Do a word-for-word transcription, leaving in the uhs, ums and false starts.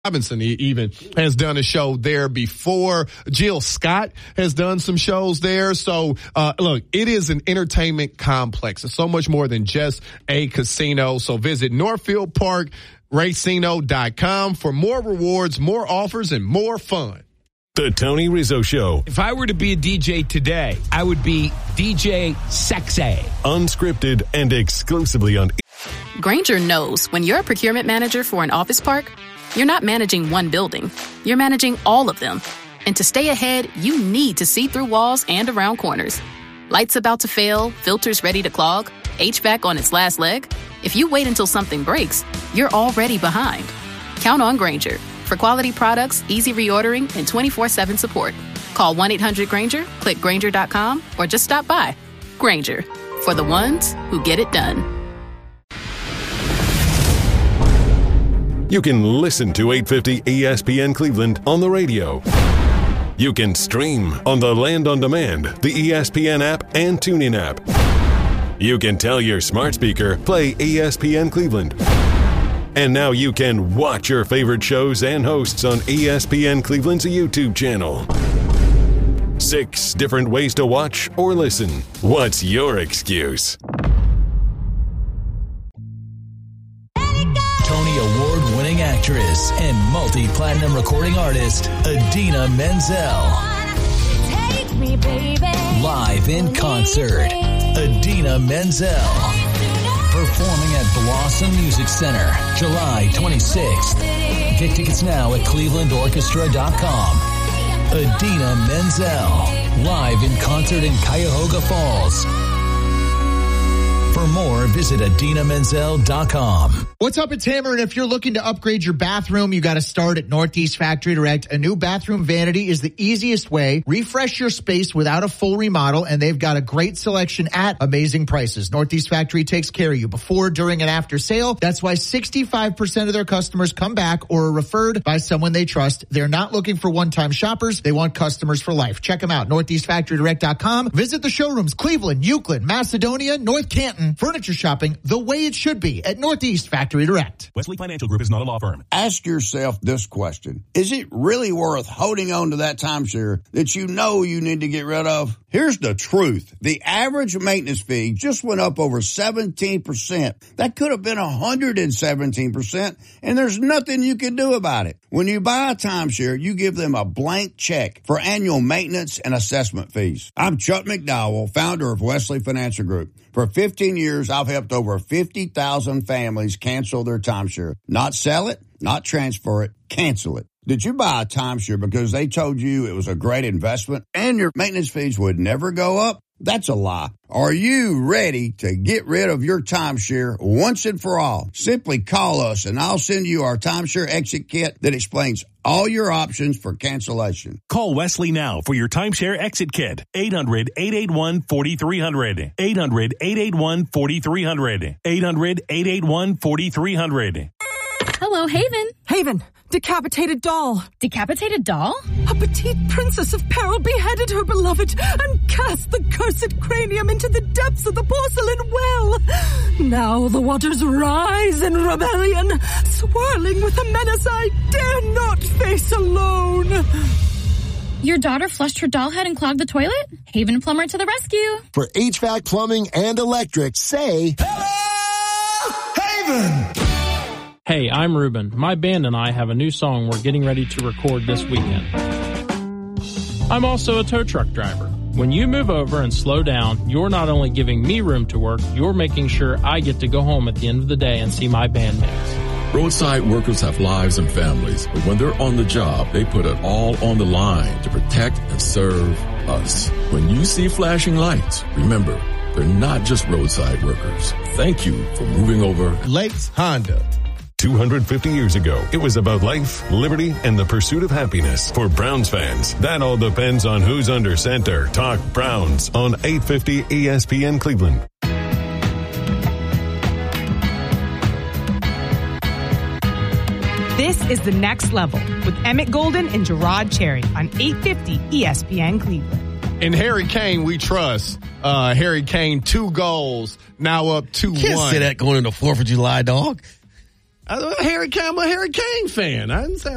Robinson even has done a show there before. Jill Scott has done some shows there. So, uh, look, it is an entertainment complex. It's so much more than just a casino. So visit Northfield Park Racino dot com for more rewards, more offers, and more fun. The Tony Rizzo Show. If I were to be a D J today, I would be D J Sexy. Unscripted and exclusively on Grainger knows when you're a procurement manager for an office park, you're not managing one building. You're managing all of them. And to stay ahead, you need to see through walls and around corners. Lights about to fail, filters ready to clog, H V A C on its last leg. If you wait until something breaks, you're already behind. Count on Grainger for quality products, easy reordering, and twenty-four seven support. Call one eight hundred Grainger, click Grainger dot com, or just stop by. Grainger, for the ones who get it done. You can listen to eight fifty E S P N Cleveland on the radio. You can stream on the Land on Demand, the E S P N app, and TuneIn app. You can tell your smart speaker, play E S P N Cleveland. And now you can watch your favorite shows and hosts on E S P N Cleveland's YouTube channel. Six different ways to watch or listen. What's your excuse? Tony Award-winning actress and multi-platinum recording artist, Idina Menzel. Take me, baby. Live in concert, Idina Menzel. Performing at Blossom Music Center, July twenty-sixth. Get tickets now at cleveland orchestra dot com. Idina Menzel. Live in concert in Cuyahoga Falls. For more, visit idina menzel dot com. What's up, it's Hammer, and if you're looking to upgrade your bathroom, you got to start at Northeast Factory Direct. A new bathroom vanity is the easiest way. Refresh your space without a full remodel, and they've got a great selection at amazing prices. Northeast Factory takes care of you before, during, and after sale. That's why sixty-five percent of their customers come back or are referred by someone they trust. They're not looking for one-time shoppers. They want customers for life. Check them out, northeast factory direct dot com. Visit the showrooms, Cleveland, Euclid, Macedonia, North Canton. Furniture shopping the way it should be at Northeast Factory Direct. Wesley Financial Group is not a law firm. Ask yourself this question. Is it really worth holding on to that timeshare that you know you need to get rid of? Here's the truth. The average maintenance fee just went up over seventeen percent. That could have been one hundred seventeen percent, and there's nothing you can do about it. When you buy a timeshare, you give them a blank check for annual maintenance and assessment fees. I'm Chuck McDowell, founder of Wesley Financial Group. For fifteen years, I've helped over fifty thousand families cancel their timeshare. Not sell it, not transfer it, cancel it. Did you buy a timeshare because they told you it was a great investment and your maintenance fees would never go up? That's a lie. Are you ready to get rid of your timeshare once and for all? Simply call us and I'll send you our timeshare exit kit that explains all your options for cancellation. Call Wesley now for your timeshare exit kit. eight hundred, eight eight one, four three zero zero. eight hundred, eight eight one, four three zero zero. eight hundred, eight eight one, four three zero zero. Hello, Haven. Haven, decapitated doll. Decapitated doll? A petite princess of peril beheaded her beloved and cast the cursed cranium into the depths of the porcelain well. Now the waters rise in rebellion, swirling with a menace I dare not face alone. Your daughter flushed her doll head and clogged the toilet? Haven Plumber to the rescue. For H V A C, plumbing, and electric, say... Hello, Haven! Hey, I'm Ruben. My band and I have a new song we're getting ready to record this weekend. I'm also a tow truck driver. When you move over and slow down, you're not only giving me room to work, you're making sure I get to go home at the end of the day and see my bandmates. Roadside workers have lives and families, but when they're on the job, they put it all on the line to protect and serve us. When you see flashing lights, remember, they're not just roadside workers. Thank you for moving over. Lakes Honda. two hundred fifty years ago, it was about life, liberty, and the pursuit of happiness. For Browns fans, that all depends on who's under center. Talk Browns on eight fifty E S P N Cleveland. This is The Next Level with Emmett Golden and Gerard Cherry on eight fifty E S P N Cleveland. In Harry Kane, we trust. Uh, Harry Kane, two goals, now up two one. Can't say that going into fourth of July, dog. I, Harry Kane, I'm a Harry Kane fan. I didn't say